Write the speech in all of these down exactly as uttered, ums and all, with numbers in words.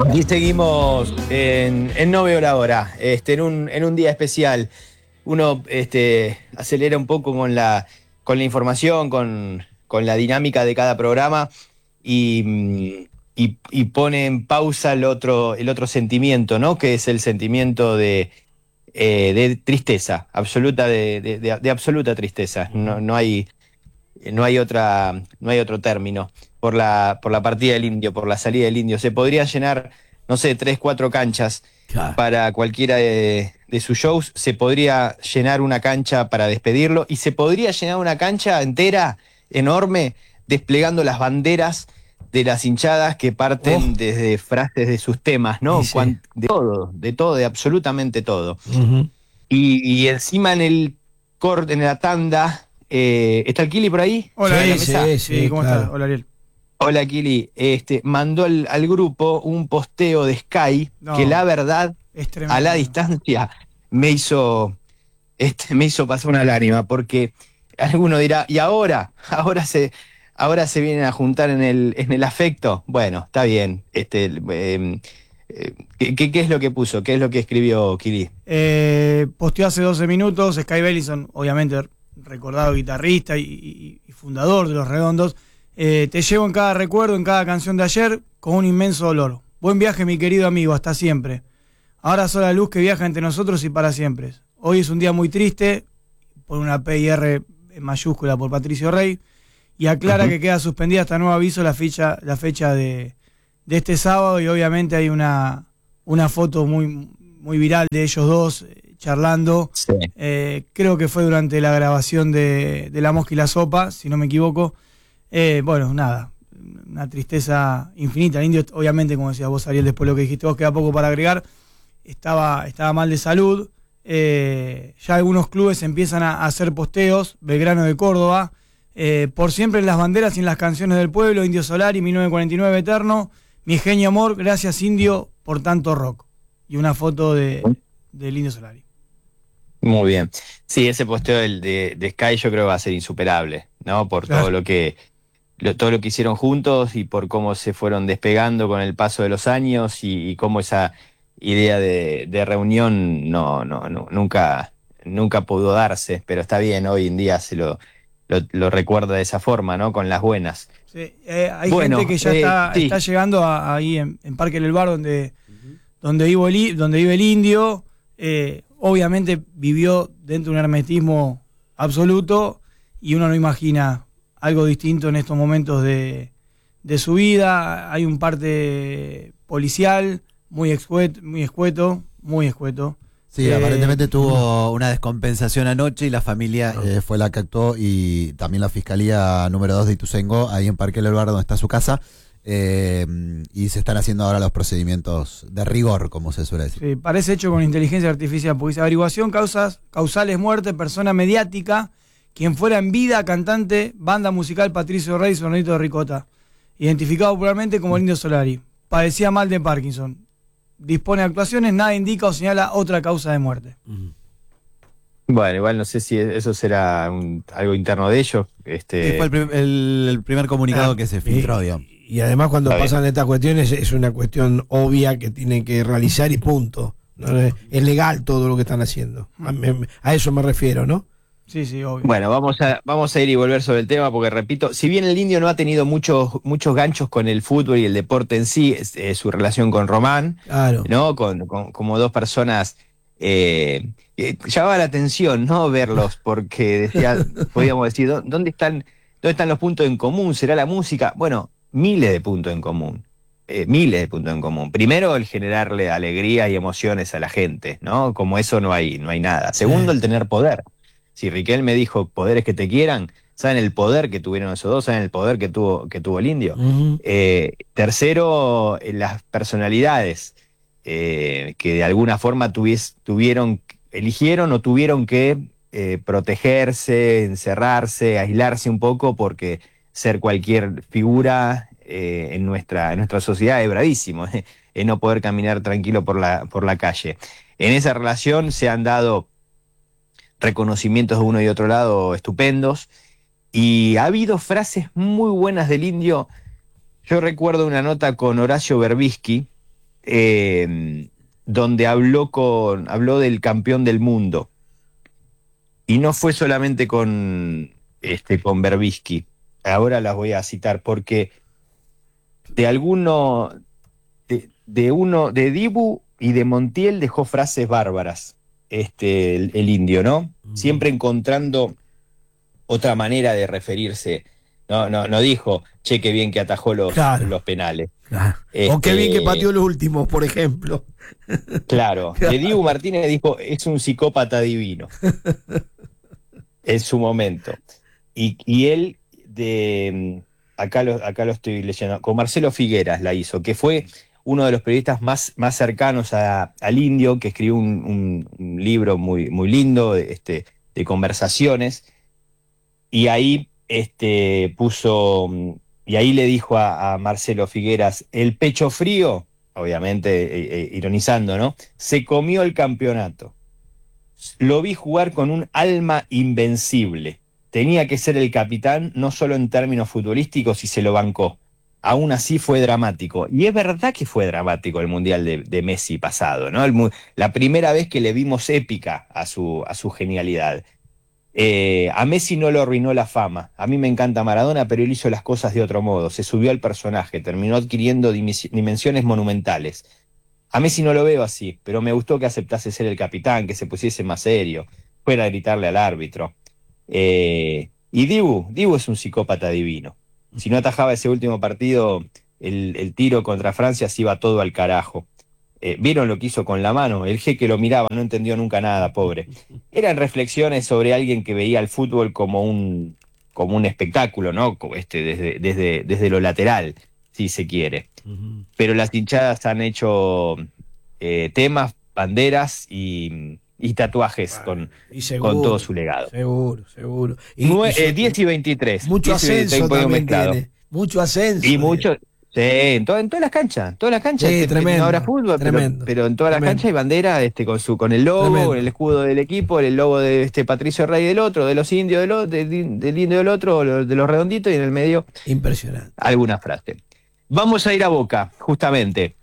Aquí seguimos en, en No Veo la Hora, este, en, un, en un día especial. Uno este, acelera un poco con la, con la información, con, con la dinámica de cada programa y, y, y pone en pausa el otro, el otro sentimiento, ¿no? Que es el sentimiento de, eh, de tristeza, absoluta de, de, de, de absoluta tristeza. No, no hay, no hay otra, no hay otro término. Por la, por la partida del Indio, por la salida del Indio. Se podría llenar, no sé, tres, cuatro canchas Claro. para cualquiera de, de sus shows. Se podría llenar una cancha para despedirlo y se podría llenar una cancha entera, enorme, desplegando las banderas de las hinchadas que parten Oh. desde frases de sus temas, ¿no? Sí, sí. Cuan- de todo, de todo, de absolutamente todo. Ujú. Y, y encima en el corte, en la tanda, eh, ¿está el Kili por ahí? Hola, Sí, Ariel. mesa? sí, Sí, sí, ¿cómo claro. estás? Hola, Ariel. Hola Kili, este, mandó al, al grupo un posteo de Sky No, que la verdad, es tremendo. a la distancia, me hizo, este, me hizo pasar una lágrima, porque alguno dirá, ¿y ahora? ¿Ahora se, ahora se vienen a juntar en el, en el afecto? Bueno, está bien. Este, eh, eh, ¿qué, qué, qué es lo que puso? ¿Qué es lo que escribió Kili? Eh, posteó hace doce minutos, Sky Bellison, obviamente recordado guitarrista y, y- y fundador de Los Redondos. Eh, te llevo en cada recuerdo, en cada canción de ayer, con un inmenso dolor. Buen viaje, mi querido amigo, hasta siempre. Ahora soy la luz que viaja entre nosotros y para siempre. Hoy es un día muy triste, por una P y R en mayúscula por Patricio Rey, y aclara Ujú. que queda suspendida hasta nuevo aviso la fecha, la fecha de, de este sábado, y obviamente hay una, una foto muy, muy viral de ellos dos eh, charlando. Sí. Eh, creo que fue durante la grabación de, de La Mosca y la Sopa, si no me equivoco. Eh, bueno, nada, una tristeza infinita. El Indio, obviamente, como decías vos, Ariel, después lo que dijiste vos, queda poco para agregar. Estaba, estaba mal de salud. Eh, ya algunos clubes empiezan a, a hacer posteos. Belgrano de Córdoba. Eh, por siempre en las banderas y en las canciones del pueblo. Indio Solari, mil novecientos cuarenta y nueve eterno. Mi genio amor, gracias Indio por tanto rock. Y una foto de, del Indio Solari. Muy bien. Sí, ese posteo del, de, de Sky yo creo que va a ser insuperable, ¿no? Por Claro. todo lo que lo- todo lo que hicieron juntos y por cómo se fueron despegando con el paso de los años y, y cómo esa idea de, de reunión no, no, no, nunca, nunca pudo darse, pero está bien, hoy en día se lo, lo, lo recuerda de esa forma, ¿no? Con las buenas. Sí, eh, hay Bueno, gente que ya eh, está, sí. está llegando a- ahí en, en Parque del Bar, donde, donde, vivo el, i- donde vive el Indio. Eh, obviamente vivió dentro de un hermetismo absoluto y uno no imagina algo distinto en estos momentos de, de su vida. Hay un parte policial muy escueto, muy escueto, muy escueto. Sí, Eh, aparentemente tuvo una descompensación anoche y la familia Ah. eh, fue la que actuó, y también la Fiscalía número dos de Ituzaingó, ahí en Parque del Bar, donde está su casa, eh, y se están haciendo ahora los procedimientos de rigor, como se suele decir. Sí, parece hecho con inteligencia artificial, porque dice averiguación, causas, causales, muerte, persona mediática, quien fuera en vida, cantante, banda musical Patricio Rey, Sonrito de Ricota, identificado popularmente como el Indio Solari, padecía mal de Parkinson, dispone de actuaciones, nada indica o señala otra causa de muerte. Ujú. Bueno, igual no sé si eso será un- algo interno de ellos. Este, Sí, fue el, prim- el- el primer comunicado Ah, que se filtró, y, digamos. y además cuando Está bien. pasan estas cuestiones es una cuestión obvia que tienen que realizar y punto. ¿No? Es es legal todo lo que están haciendo. A, me- a eso me refiero, ¿no? Sí, sí, obvio. Bueno, vamos a, vamos a ir y volver sobre el tema porque, repito, si bien el Indio no ha tenido muchos, muchos ganchos con el fútbol y el deporte en sí, es, eh, su relación con Román, Claro. ¿no? Con, con- como dos personas, eh, eh, llamaba la atención, ¿no? Verlos, porque decía, podíamos decir, ¿dó- ¿dónde están, dónde están los puntos en común? ¿Será la música? Bueno, miles de puntos en común. eh, miles de puntos en común. Primero, el generarle alegría y emociones a la gente, ¿no? Como eso no hay, no hay nada. Segundo, el tener poder. Si Riquelme dijo poderes que te quieran, ¿saben el poder que tuvieron esos dos? ¿Saben el poder que tuvo, que tuvo el Indio? Ujú. Eh, tercero, eh, las personalidades eh, que de alguna forma tuvies- tuvieron, eligieron o tuvieron que eh, protegerse, encerrarse, aislarse un poco, porque ser cualquier figura eh, en, nuestra, en nuestra sociedad es bravísimo, eh, es no poder caminar tranquilo por la, por la calle. En esa relación se han dado reconocimientos de uno y otro lado estupendos, y ha habido frases muy buenas del Indio. Yo recuerdo una nota con Horacio Berbisky, eh, donde habló, con, habló del campeón del mundo. Y no fue solamente con, este, con Berbisky. Ahora las voy a citar porque de alguno, de, de uno, de Dibu y de Montiel dejó frases bárbaras, este, el, el indio, ¿no? Uh-huh. Siempre encontrando otra manera de referirse. No, no, no dijo, che, qué bien que atajó los, claro. los penales. Claro. Este, o qué bien que pateó los últimos, por ejemplo. Claro. claro. De Dibu Martínez dijo, es un psicópata divino. En su momento. Y, y él, de acá lo, acá lo estoy leyendo, con Marcelo Figueras la hizo, que fue uno de los periodistas más, más cercanos a, al indio, que escribió un, un, un libro muy, muy lindo este, de conversaciones. Y ahí este, puso, y ahí le dijo a, a Marcelo Figueras, el pecho frío, obviamente eh, eh, ironizando, ¿no? Se comió el campeonato. Lo vi jugar con un alma invencible. Tenía que ser el capitán, no solo en términos futbolísticos, y se lo bancó. Aún así fue dramático. Y es verdad que fue dramático el Mundial de, de Messi pasado, ¿no? El, la primera vez que le vimos épica a su, a su genialidad. Eh, a Messi no lo arruinó la fama. A mí me encanta Maradona, pero él hizo las cosas de otro modo. Se subió al personaje, terminó adquiriendo dimensiones monumentales. A Messi no lo veo así, pero me gustó que aceptase ser el capitán, que se pusiese más serio, fuera a gritarle al árbitro. Eh, y Dibu, Dibu es un psicópata divino. Si no atajaba ese último partido, el, el tiro contra Francia se iba todo al carajo. Eh, ¿Vieron lo que hizo con la mano? El jeque lo miraba, no entendió nunca nada, pobre. Eran reflexiones sobre alguien que veía el fútbol como un, como un espectáculo, ¿no? Este, desde, desde, desde lo lateral, si se quiere. Uh-huh. Pero las hinchadas han hecho eh, temas, banderas y, y tatuajes ah, con, y seguro, con todo su legado. Seguro, seguro. Y, Nue- y eh, diez y veintitrés. Mucho ascenso también tiene. Mucho ascenso. Y mucho... Sí, en, to, en todas las canchas, todas las canchas, sí, este, tremendo, no habrá fútbol, tremendo, pero, pero en todas las canchas hay bandera este, con su con el logo, tremendo. Con el escudo del equipo, el logo de este Patricio Rey del otro, de los indios del otro, de, del indio del otro, de los redonditos, y en el medio impresionante. Alguna frase. Vamos a ir a Boca, justamente.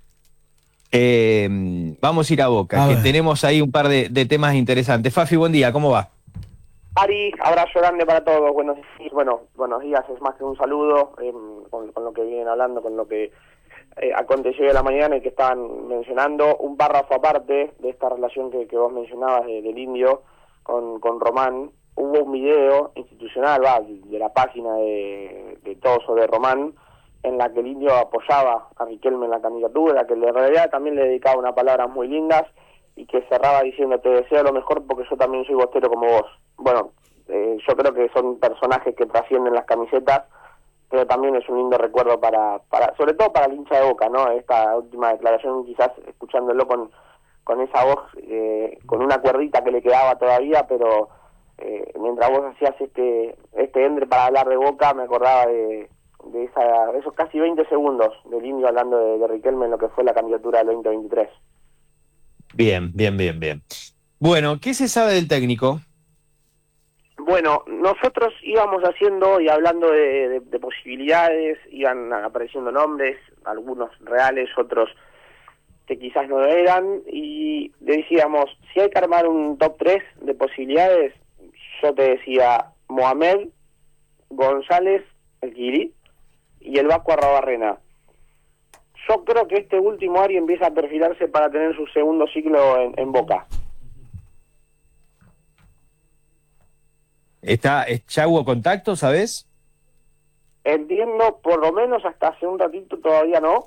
Eh, vamos a ir a Boca, a que ver. Tenemos ahí un par de, de temas interesantes. Fafi, buen día, ¿cómo va? Ari, abrazo grande para todos. Buenos días, bueno, buenos días, es más que un saludo eh, con, con lo que vienen hablando, con lo que eh, aconteció hoy a la mañana y que estaban mencionando. Un párrafo aparte de esta relación que, que vos mencionabas de, del indio con, con Román. Hubo un video institucional, va, de la página de, de Todos sobre Román, en la que el indio apoyaba a Riquelme en la candidatura, que en realidad también le dedicaba unas palabras muy lindas y que cerraba diciendo, te deseo lo mejor porque yo también soy bostero como vos. Bueno, eh, yo creo que son personajes que trascienden las camisetas, pero también es un lindo recuerdo para, para sobre todo para el hincha de Boca, ¿no? Esta última declaración, quizás escuchándolo con, con esa voz, eh, con una cuerdita que le quedaba todavía, pero eh, mientras vos hacías este este endre para hablar de Boca, me acordaba de, de, esa, de esos casi veinte segundos del indio hablando de, de Riquelme en lo que fue la candidatura del veinte veintitrés. Bien, bien, bien, bien. Bueno, ¿qué se sabe del técnico? Bueno, nosotros íbamos haciendo y hablando de, de, de posibilidades, iban apareciendo nombres, algunos reales, otros que quizás no eran, y decíamos, si hay que armar un top tres de posibilidades, yo te decía Mohamed, González, el Kiri, y el Vasco Arrabarrena. Yo creo que este último Ari empieza a perfilarse para tener su segundo ciclo en, en Boca. ¿Está, ¿Ya hubo contacto, sabes? Entiendo, por lo menos hasta hace un ratito todavía no,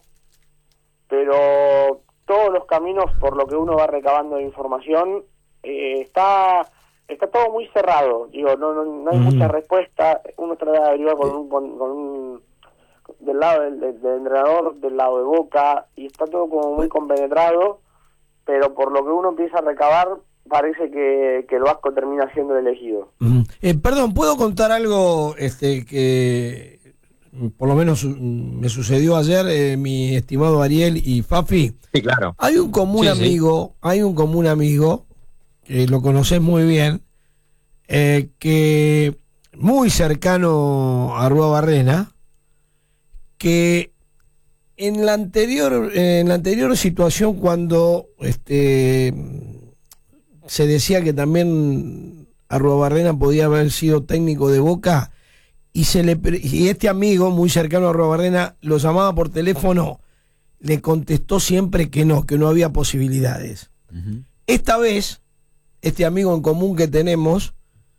pero todos los caminos por lo que uno va recabando de información, eh, está está todo muy cerrado. Digo, no no, no hay mm. mucha respuesta. Uno trata de averiguar con un, con, con un del lado del, del, del entrenador, del lado de Boca, y está todo como muy compenetrado, pero por lo que uno empieza a recabar, parece que, que el Vasco termina siendo el elegido. Uh-huh. Eh, perdón, ¿puedo contar algo este que por lo menos me sucedió ayer, eh, mi estimado Ariel y Fafi? Sí, claro. Hay un común sí, amigo, sí. hay un común amigo, que lo conoces muy bien, eh, que muy cercano a Arruabarrena, que en la anterior, en la anterior situación, cuando este se decía que también Arruabarrena podía haber sido técnico de Boca, y se le y este amigo muy cercano a Arruabarrena lo llamaba por teléfono, le contestó siempre que no, que no había posibilidades. Uh-huh. Esta vez, este amigo en común que tenemos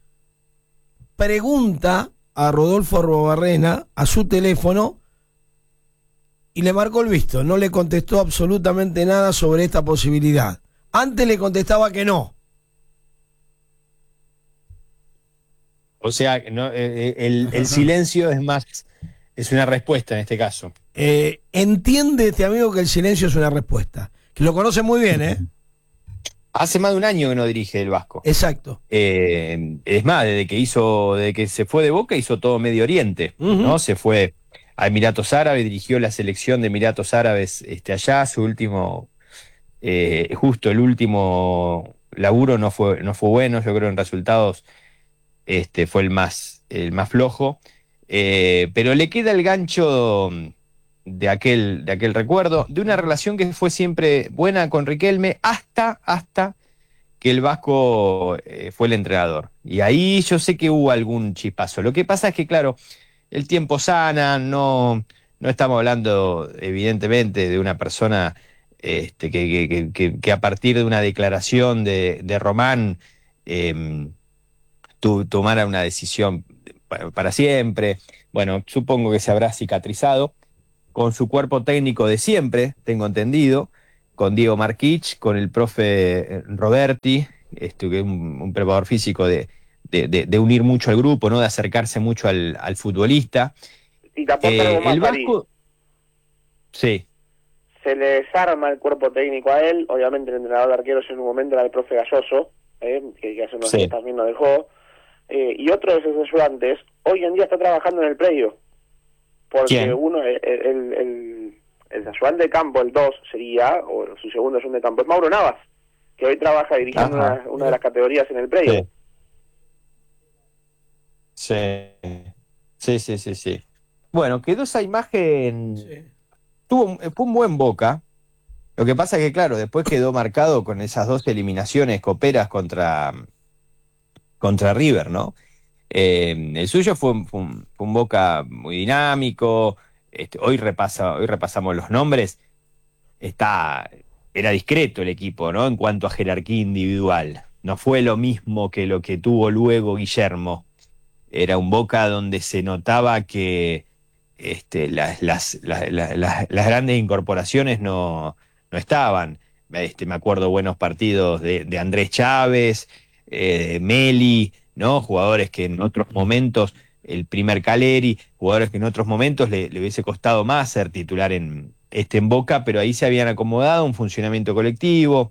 pregunta a Rodolfo Arruabarrena a su teléfono y le marcó el visto, no le contestó absolutamente nada sobre esta posibilidad. Antes le contestaba que no. O sea, no, eh, el, el silencio es más, es una respuesta en este caso. Eh, entiende este amigo que el silencio es una respuesta, que lo conoce muy bien, ¿eh? Hace más de un año que no dirige el Vasco. Exacto. Eh, es más, desde que hizo, desde que se fue de Boca hizo todo Medio Oriente, uh-huh. ¿no? Se fue a Emiratos Árabes, dirigió la selección de Emiratos Árabes este, allá, su último, eh, justo el último laburo no fue, no fue bueno, yo creo en resultados este, fue el más, el más flojo, eh, pero le queda el gancho de aquel, de aquel recuerdo, de una relación que fue siempre buena con Riquelme, hasta, hasta que el Vasco eh, fue el entrenador. Y ahí yo sé que hubo algún chispazo. Lo que pasa es que, claro, el tiempo sana, no, no estamos hablando, evidentemente, de una persona este, que, que, que, que a partir de una declaración de, de Román eh, tu, tomara una decisión para, para siempre. Bueno, supongo que se habrá cicatrizado con su cuerpo técnico de siempre, tengo entendido, con Diego Marquich, con el profe Roberti, este, que es un, un preparador físico de, de, de, de unir mucho al grupo, ¿no? De acercarse mucho al, al futbolista. Y te aporta algo Eh, más, el Vasco, sí. Se le desarma el cuerpo técnico a él, obviamente el entrenador de arqueros en un momento era el profe Galloso, eh, que, que hace unos días sí. también lo dejó, eh, y otro de sus ayudantes hoy en día está trabajando en el predio. Porque ¿quién? uno, el, el, el, el ayudante de campo, el dos sería, o su segundo ayudante de campo, es Mauro Navas, que hoy trabaja dirigiendo una, una de las categorías en el predio. Sí, sí, sí, sí, sí. Bueno, quedó esa imagen, sí. Tuvo, fue un buen Boca, lo que pasa es que, claro, después quedó marcado con esas dos eliminaciones coperas contra, contra River, ¿no? Eh, el suyo fue un, fue, un, fue un Boca muy dinámico. Este, hoy, repasa, hoy repasamos los nombres. Está, era discreto el equipo, ¿no? En cuanto a jerarquía individual. No fue lo mismo que lo que tuvo luego Guillermo. Era un Boca donde se notaba que este, las, las, las, las, las, las grandes incorporaciones no, no estaban. Este, me acuerdo buenos partidos de, de Andrés Chávez, eh, de Meli, ¿no? Jugadores que en otros momentos, el primer Caleri, jugadores que en otros momentos le, le hubiese costado más ser titular en, este, en Boca, pero ahí se habían acomodado un funcionamiento colectivo,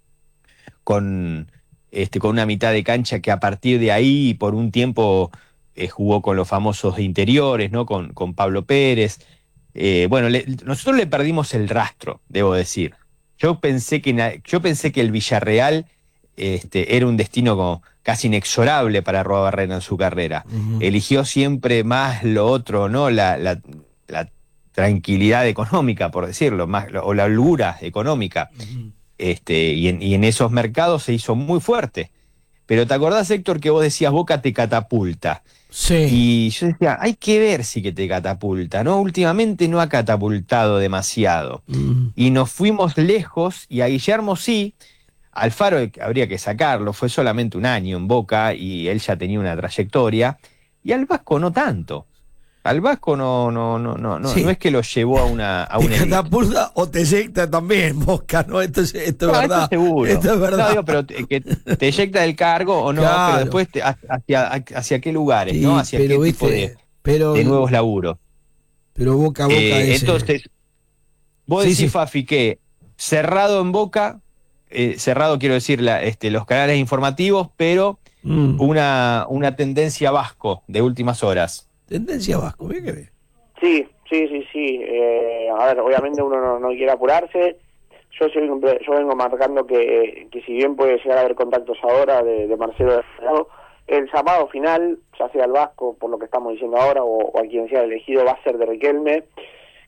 con, este, con una mitad de cancha que a partir de ahí, por un tiempo, eh, jugó con los famosos interiores, ¿no? Con, con Pablo Pérez. Eh, bueno, le, nosotros le perdimos el rastro, debo decir. Yo pensé que, yo pensé que el Villarreal este, era un destino como casi inexorable para Arruabarrena en su carrera. Uh-huh. Eligió siempre más lo otro, ¿no? La, la, la tranquilidad económica, por decirlo, más, o la holgura económica. Uh-huh. Este, y, en, y en esos mercados se hizo muy fuerte. Pero ¿te acordás, Héctor, que vos decías Boca te catapulta? Sí. Y yo decía, hay que ver si que te catapulta, ¿no? Últimamente no ha catapultado demasiado. Uh-huh. Y nos fuimos lejos, y a Guillermo sí. Alfaro habría que sacarlo, fue solamente un año en Boca y él ya tenía una trayectoria, y al Vasco no tanto. Al Vasco no, no, no, no, no, sí. no es que lo llevó a una a te una catapulta o te eyecta también, Boca, ¿no? Esto es, esto es no, verdad. Esto seguro. Esto es verdad. No, digo, pero te, que te eyecta del cargo o no, claro. Pero después te, hacia, hacia qué lugares, sí, ¿no? Hacia pero, qué viste, tipo de, pero, de nuevos laburos. Pero Boca, Boca eh, es... Entonces, vos sí, decís, sí. Fafi, que cerrado en Boca, Eh, cerrado quiero decir la, este, los canales informativos, pero mm. una, una tendencia Vasco de últimas horas. Tendencia Vasco, ¿bien que ve? Sí, sí, sí, sí. Eh, a ver, obviamente uno no, no quiere apurarse. Yo, yo vengo marcando que, que si bien puede llegar a haber contactos ahora de, de Marcelo de Fernando, el llamado final, ya sea al Vasco, por lo que estamos diciendo ahora, o, o a quien sea elegido, va a ser de Riquelme.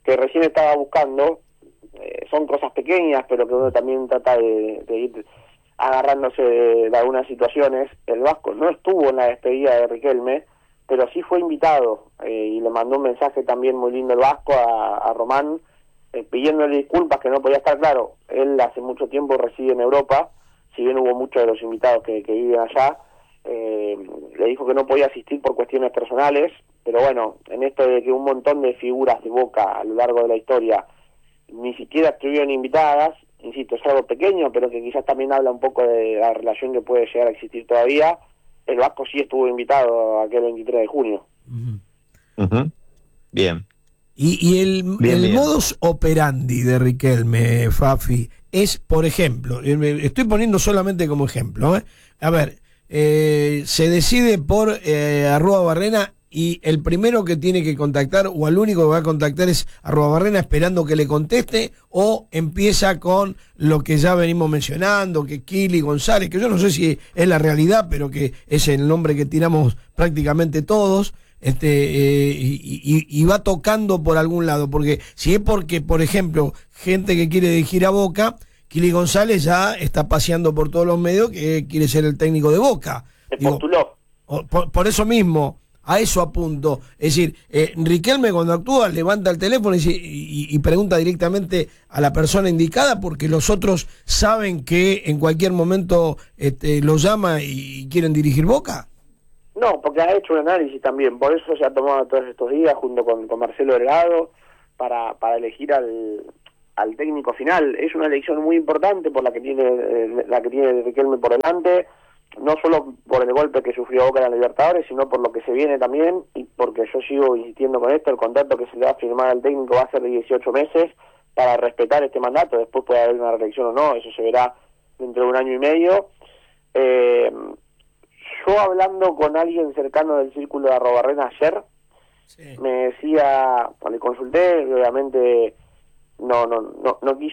que recién estaba buscando, eh, son cosas pequeñas, pero que uno también trata de, de ir agarrándose de, de algunas situaciones. El Vasco no estuvo en la despedida de Riquelme, pero sí fue invitado, eh, y le mandó un mensaje también muy lindo el Vasco a, a Román, eh, pidiéndole disculpas, que no podía estar. Claro, él hace mucho tiempo reside en Europa, si bien hubo muchos de los invitados que, que viven allá, eh, le dijo que no podía asistir por cuestiones personales, pero bueno, en esto de que un montón de figuras de Boca a lo largo de la historia ni siquiera estuvieron invitadas, insisto, es algo pequeño, pero que quizás también habla un poco de la relación que puede llegar a existir todavía. El Vasco sí estuvo invitado aquel veintitrés de junio. Uh-huh. Uh-huh. Bien. Y, y el, bien, el bien. modus operandi de Riquelme, Fafi, es, por ejemplo, estoy poniendo solamente como ejemplo, ¿eh? A ver, eh, se decide por eh, arroba Barrena, y el primero que tiene que contactar, o al único que va a contactar, es arroba Barrena esperando que le conteste, o empieza con lo que ya venimos mencionando, que Kili González, que yo no sé si es la realidad, pero que es el nombre que tiramos prácticamente todos, este eh, y, y, y va tocando por algún lado, porque si es porque, por ejemplo, gente que quiere dirigir a Boca, Kili González ya está paseando por todos los medios que quiere ser el técnico de Boca. Se Digo, postuló. por, por eso mismo, a eso apunto. Es decir, eh, Riquelme cuando actúa levanta el teléfono y, y, y pregunta directamente a la persona indicada, porque los otros saben que en cualquier momento este, lo llama y quieren dirigir Boca. No, porque ha hecho un análisis también, por eso se ha tomado todos estos días junto con, con Marcelo Delgado para, para elegir al, al técnico final. Es una elección muy importante por la que tiene eh, la que tiene Riquelme por delante, no solo por el golpe que sufrió Boca en la Libertadores, sino por lo que se viene también, y porque yo sigo insistiendo con esto, el contrato que se le va a firmar al técnico va a ser de dieciocho meses para respetar este mandato. Después puede haber una reelección o no, eso se verá dentro de un año y medio. Eh, yo hablando con alguien cercano del círculo de Arrobarrena ayer, sí. me decía, le consulté, obviamente no no no, no quiso